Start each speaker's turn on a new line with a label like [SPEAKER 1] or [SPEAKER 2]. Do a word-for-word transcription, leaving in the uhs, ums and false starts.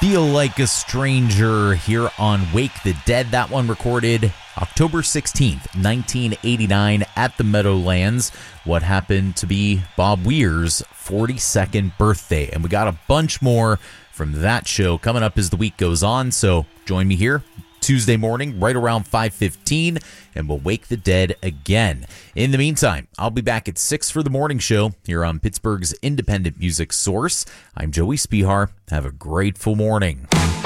[SPEAKER 1] Feel Like a Stranger here on Wake the Dead. That one recorded October sixteenth, nineteen eighty-nine at the Meadowlands. What happened to be Bob Weir's forty-second birthday. And we got a bunch more from that show coming up as the week goes on. So join me here Tuesday morning right around five fifteen and we'll Wake the Dead again. In the meantime, I'll be back at six for the morning show here on Pittsburgh's independent music source. I'm Joey Spihar. Have a grateful morning.